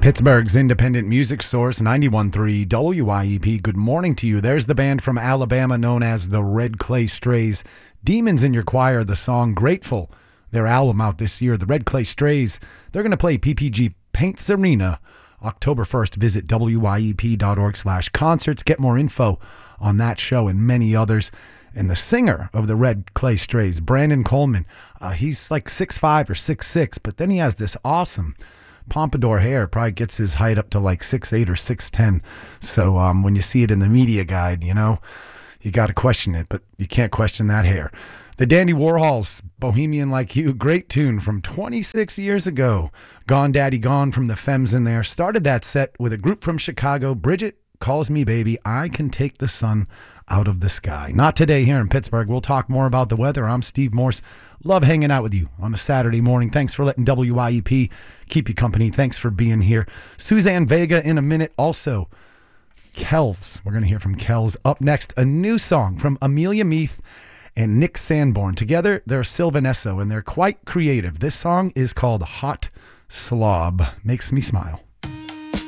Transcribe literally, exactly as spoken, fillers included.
Pittsburgh's independent music source, ninety-one point three W I E P. Good morning to you. There's the band from Alabama known as the Red Clay Strays. Demons in Your Choir, the song Grateful. Their album out this year, the Red Clay Strays. They're going to play P P G Paints Arena October first. Visit W I E P dot org slash concerts. Get more info on that show and many others. And the singer of the Red Clay Strays, Brandon Coleman, uh, he's like six five or six six, but then he has this awesome pompadour hair. Probably gets his height up to like six eight or six ten. So um, when you see it in the media guide, you know, you got to question it, but you can't question that hair. The Dandy Warhols, Bohemian Like You, great tune from twenty-six years ago. Gone Daddy Gone from the Femmes in there. Started that set with a group from Chicago, Bridget Calls Me Baby, I Can Take the Sun Out of the Sky. Not today here in Pittsburgh. We'll talk more about the weather. I'm Steve Morse. Love hanging out with you on a Saturday morning. Thanks for letting W I E P keep you company. Thanks for being here. Suzanne Vega in a minute. Also, Kells. We're going to hear from Kells. Up next, a new song from Amelia Meath and Nick Sanborn. Together, they're Sylvanesso, and they're quite creative. This song is called Hot Slob. Makes me smile.